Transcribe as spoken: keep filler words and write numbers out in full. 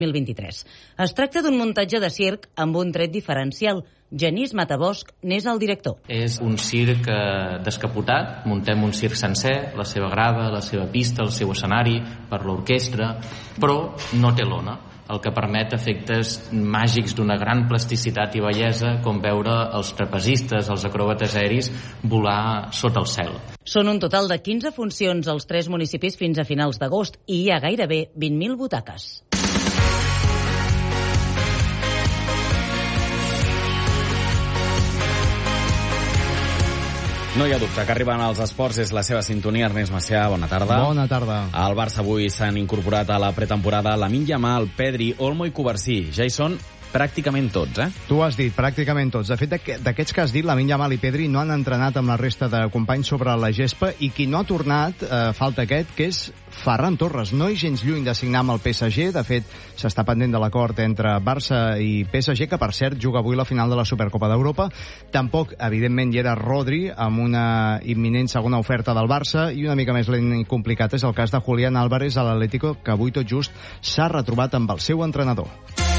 dos mil vint-i-tres. Es tracta d'un muntatge de circ amb un tret diferencial. Genís Matabosch n'és el director. És un circ eh, descapotat, muntem un circ sencer, la seva grava, la seva pista, el seu escenari, per l'orquestra, però no té lona, el que permet efectes màgics d'una gran plasticitat i bellesa, com veure els trapezistes, els acròbates aeris, volar sota el cel. Són un total de quinze funcions als tres municipis fins a finals d'agost i hi ha gairebé vint mil butaques. No hi ha dubte que arriben als esports, és la seva sintonia. Ernest Macià, bona tarda. Bona tarda. Al Barça avui s'han incorporat a la pretemporada Lamine Yamal, Pedri, Olmo i Covarsí. Ja hi són pràcticament tots, eh? Tu has dit, pràcticament tots. De fet, d'aquests que has dit, Lamine Yamal i Pedri no han entrenat amb la resta de companys sobre la gespa i qui no ha tornat, eh, falta aquest, que és Ferran Torres. No és gens lluny de signar amb el P S G. De fet, s'està pendent de l'acord entre Barça i P S G, que per cert juga avui la final de la Supercopa d'Europa. Tampoc, evidentment, hi era Rodri, amb una imminent segona oferta del Barça, i una mica més lent i complicat és el cas de Julián Álvarez a l'Atlético, que avui tot just s'ha retrobat amb el seu entrenador.